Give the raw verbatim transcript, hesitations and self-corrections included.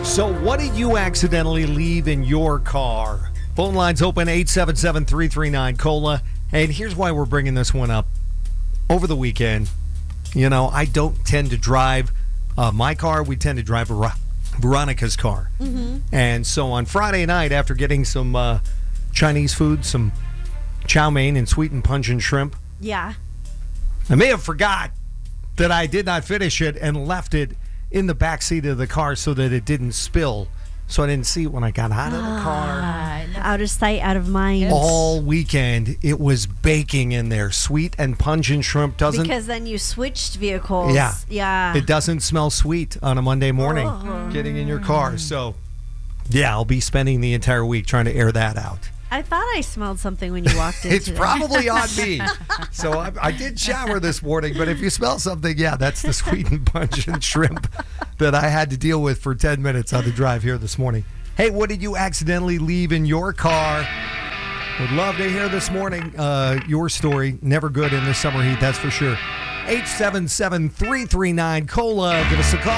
So what did you accidentally leave in your car? Phone lines open eight seven seven, three three nine, C O L A. And here's why we're bringing this one up. Over the weekend, you know, I don't tend to drive uh, my car. We tend to drive Ver- Veronica's car. Mm-hmm. And so on Friday night, after getting some uh, Chinese food, some chow mein and sweetened punch and shrimp, Yeah. I may have forgot that I did not finish it and left it in the back seat of the car so that it didn't spill. So I didn't see it when I got out of the car. Ah, out of sight, out of mind. All weekend, it was baking in there. Sweet and pungent shrimp doesn't... Because then you switched vehicles. Yeah. Yeah. It doesn't smell sweet on a Monday morning Oh. getting in your car. So, yeah, I'll be spending the entire week trying to air that out. I thought I smelled something when you walked in It's today. probably on me. So I, I did shower this morning, but if you smell something, yeah, that's the sweet and pungent shrimp that I had to deal with for ten minutes on the drive here this morning. Hey, what did you accidentally leave in your car? Would love to hear this morning uh, your story. Never good in the summer heat, that's for sure. eight seven seven, three three nine, C O L A. Give us a call.